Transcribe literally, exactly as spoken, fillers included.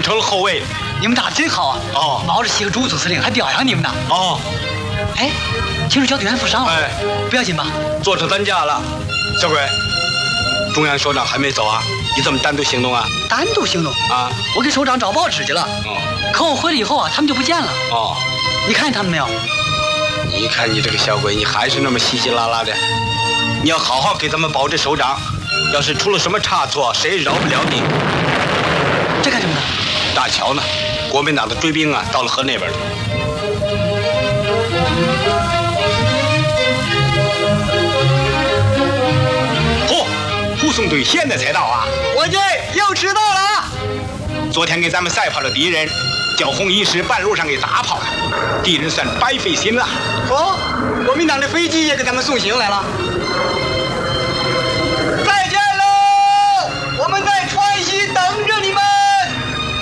成了后卫。 你们打得真好啊！ 哦， 毛主席和朱总司令还表扬你们呢。 哦， 哎，听说焦队员负伤了， 哎， 不要紧吧？ 坐车担架了。小鬼，中央首长还没走啊？你怎么单独行动啊？ 单独行动啊？ 我给首长找报纸去了。 哦。 可我回来以后啊，他们就不见了。 哦。 你看见他们没有？ 你看你这个小鬼，你还是那么稀稀拉拉的。你要好好给咱们保着首长，要是出了什么差错，谁也饶不了你。 这干什么呢？ 大桥呢？国民党的追兵啊，到了河那边了。嚯，护送队现在才到啊！ 我这又迟到了啊！ 昨天给咱们赛跑的敌人，焦红一时半路上给打跑了，敌人算白费心了。 哦，国民党的飞机也给咱们送行来了。